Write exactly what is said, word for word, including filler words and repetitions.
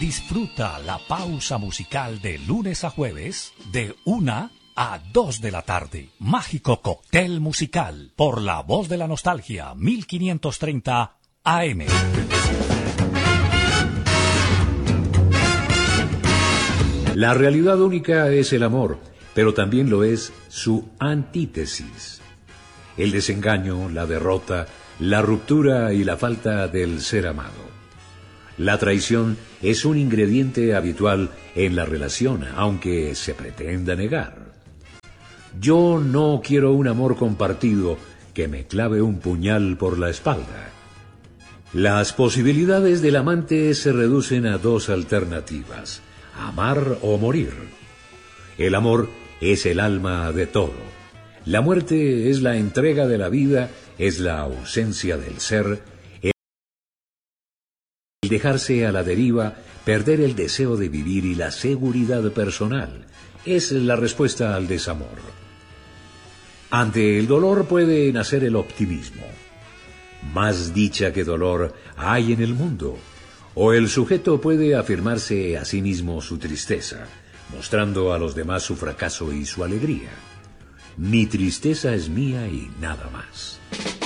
Disfruta la pausa musical de lunes a jueves de una a dos de la tarde. Mágico cóctel musical por La Voz de la Nostalgia mil quinientos treinta A M. La realidad única es el amor, pero también lo es su antítesis. El desengaño, la derrota, la ruptura y la falta del ser amado. La traición es un ingrediente habitual en la relación, aunque se pretenda negar. Yo no quiero un amor compartido que me clave un puñal por la espalda. Las posibilidades del amante se reducen a dos alternativas: amar o morir. El amor es el alma de todo. La muerte es la entrega de la vida, es la ausencia del ser, el dejarse a la deriva, perder el deseo de vivir y la seguridad personal. Es la respuesta al desamor. Ante el dolor puede nacer el optimismo. Más dicha que dolor hay en el mundo. O el sujeto puede afirmarse a sí mismo su tristeza, mostrando a los demás su fracaso y su alegría. Mi tristeza es mía y nada más.